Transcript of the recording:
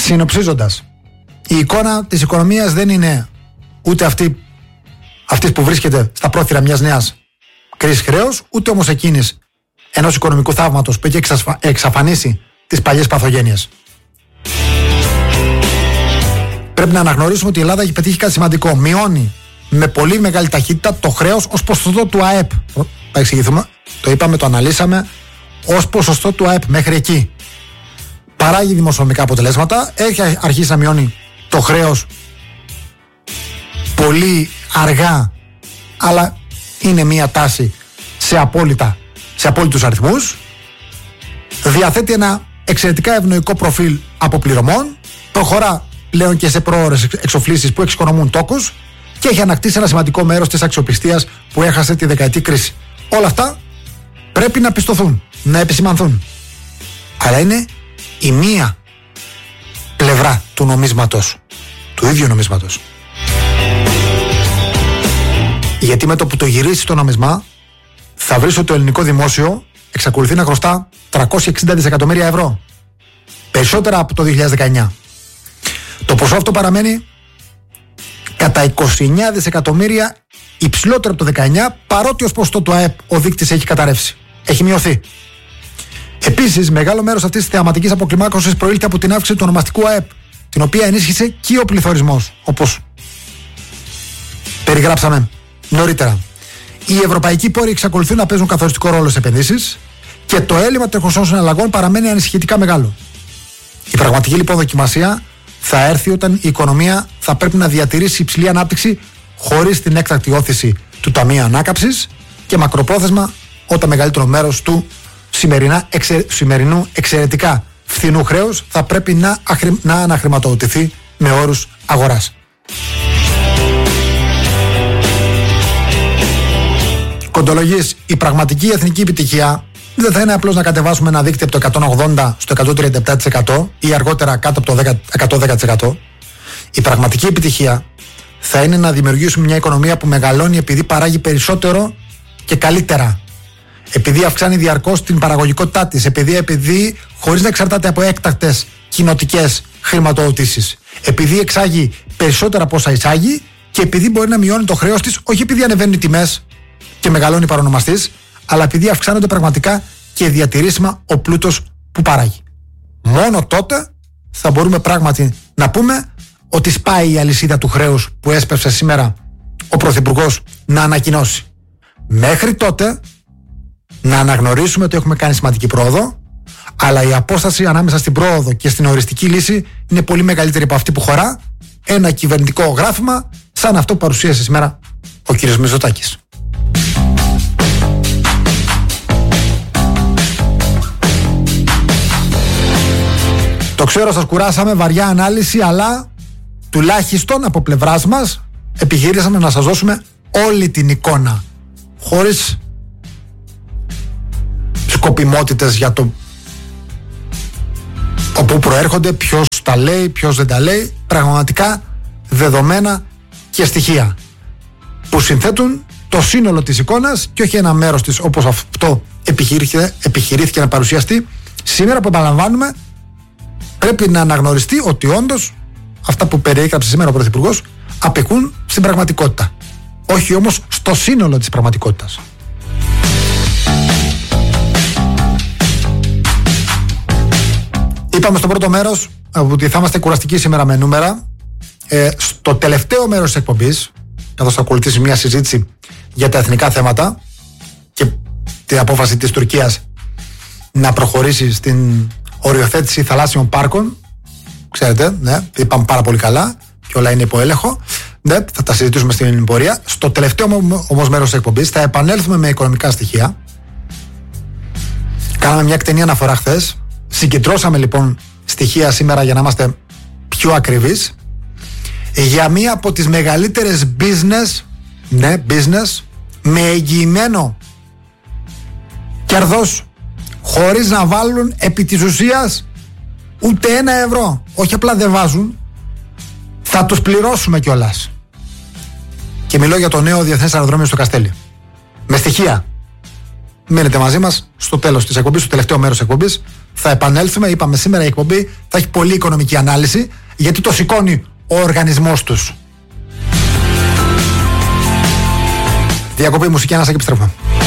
Συνοψίζοντας, η εικόνα της οικονομίας δεν είναι ούτε αυτή που βρίσκεται στα πρόθυρα μιας νέας κρίσης χρέους, ούτε όμως εκείνης ενός οικονομικού θαύματος που έχει εξαφανίσει τις παλιές παθογένειες. Πρέπει να αναγνωρίσουμε ότι η Ελλάδα έχει πετύχει κάτι σημαντικό. Μειώνει με πολύ μεγάλη ταχύτητα το χρέος ως ποσοστό του ΑΕΠ. Θα εξηγηθούμε. Το είπαμε, το αναλύσαμε. Ως ποσοστό του ΑΕΠ μέχρι εκεί. Παράγει δημοσιονομικά αποτελέσματα. Έχει αρχίσει να μειώνει το χρέος πολύ αργά, αλλά είναι μια τάση σε απόλυτους αριθμούς. Διαθέτει ένα εξαιρετικά ευνοϊκό προφίλ αποπληρωμών. Προχωρά πλέον και σε πρόωρες εξοφλήσεις που εξοικονομούν τόκους και έχει ανακτήσει ένα σημαντικό μέρος της αξιοπιστίας που έχασε τη δεκαετή κρίση. Όλα αυτά πρέπει να πιστωθούν, να επισημανθούν. Αλλά είναι η μία πλευρά του νομίσματος, του ίδιου νομίσματος. Γιατί με το που το γυρίσει το νομισμά, θα βρεις ότι το ελληνικό δημόσιο εξακολουθεί να χρωστά 360 δισεκατομμύρια ευρώ. Περισσότερα από το 2019. Το ποσό αυτό παραμένει κατά 29 δισεκατομμύρια υψηλότερο από το 19, παρότι ως ποσοστό του ΑΕΠ ο δείκτης έχει καταρρεύσει. Έχει μειωθεί. Επίσης, μεγάλο μέρος αυτής της θεαματικής αποκλιμάκωσης προήλθε από την αύξηση του ονομαστικού ΑΕΠ, την οποία ενίσχυσε και ο πληθωρισμός, όπως περιγράψαμε νωρίτερα. Οι ευρωπαϊκοί πόροι εξακολουθούν να παίζουν καθοριστικό ρόλο σε επενδύσεις και το έλλειμμα τρεχουσών συναλλαγών παραμένει ανησυχητικά μεγάλο. Η πραγματική λοιπόν δοκιμασία θα έρθει όταν η οικονομία θα πρέπει να διατηρήσει υψηλή ανάπτυξη χωρίς την έκτακτη όθηση του Ταμείου Ανάκαμψης και μακροπρόθεσμα όταν μεγαλύτερο μέρος του σημερινού εξαιρετικά φθηνού χρέους θα πρέπει να αναχρηματοδοτηθεί με όρους αγοράς. Κοντολογής, η πραγματική εθνική επιτυχία δεν θα είναι απλώς να κατεβάσουμε ένα δίκτυο από το 180% στο 137% ή αργότερα κάτω από το 110%. Η πραγματική επιτυχία θα είναι να δημιουργήσουμε μια οικονομία που μεγαλώνει επειδή παράγει περισσότερο και καλύτερα. Επειδή αυξάνει διαρκώς την παραγωγικότητά της. Επειδή χωρίς να εξαρτάται από έκτακτες κοινοτικές χρηματοδοτήσεις. Επειδή εξάγει περισσότερα από όσα εισάγει και επειδή μπορεί να μειώνει το χρέος της, όχι επειδή ανεβαίνουν οι τιμές και μεγαλώνει παρονομαστής, αλλά επειδή αυξάνονται πραγματικά και διατηρήσιμα ο πλούτος που παράγει. Μόνο τότε θα μπορούμε πράγματι να πούμε ότι σπάει η αλυσίδα του χρέους που έσπευσε σήμερα ο Πρωθυπουργός να ανακοινώσει. Μέχρι τότε να αναγνωρίσουμε ότι έχουμε κάνει σημαντική πρόοδο, αλλά η απόσταση ανάμεσα στην πρόοδο και στην οριστική λύση είναι πολύ μεγαλύτερη από αυτή που χωρά ένα κυβερνητικό γράφημα σαν αυτό που παρουσίασε σήμερα ο κ. Μητσοτάκης. Το ξέρω, σας κουράσαμε, βαριά ανάλυση, αλλά τουλάχιστον από πλευράς μας επιχειρήσαμε να σας δώσουμε όλη την εικόνα, χωρίς σκοπιμότητες για το από πού προέρχονται, ποιος τα λέει, ποιος δεν τα λέει, πραγματικά δεδομένα και στοιχεία που συνθέτουν το σύνολο της εικόνας και όχι ένα μέρος της όπως αυτό επιχειρήθηκε να παρουσιαστεί. Σήμερα που επαναλαμβάνουμε, πρέπει να αναγνωριστεί ότι όντως αυτά που περιέγραψε σήμερα ο Πρωθυπουργός απαικούν στην πραγματικότητα, όχι όμως στο σύνολο της πραγματικότητας. Είπαμε στο πρώτο μέρος ότι θα είμαστε κουραστικοί σήμερα με νούμερα. Στο τελευταίο μέρος της εκπομπής, καθώς θα ακολουθήσει μια συζήτηση για τα εθνικά θέματα και την απόφαση της Τουρκίας να προχωρήσει στην οριοθέτηση θαλάσσιων πάρκων, ξέρετε, ναι, είπαμε πάρα πολύ καλά και όλα είναι υπό έλεγχο, ναι, θα τα συζητήσουμε στην πορεία. Στο τελευταίο όμως μέρος της εκπομπής θα επανέλθουμε με οικονομικά στοιχεία. Κάναμε μια εκτενή αναφορά χθες. Συγκεντρώσαμε λοιπόν στοιχεία σήμερα για να είμαστε πιο ακριβείς για μία από τις μεγαλύτερες business με εγγυημένο κέρδος, χωρίς να βάλουν επί της ουσίας ούτε €1. Όχι απλά δεν βάζουν, θα τους πληρώσουμε κιόλας. Και μιλώ για το νέο διεθνές αεροδρόμιο στο Καστέλι. Με στοιχεία. Μείνετε μαζί μας στο τέλος της εκπομπής, στο τελευταίο μέρος της εκπομπής. Θα επανέλθουμε. Είπαμε σήμερα η εκπομπή θα έχει πολύ οικονομική ανάλυση, γιατί το σηκώνει ο οργανισμός τους. Διακοπή μουσική, ανάσα και επιστρέφουμε.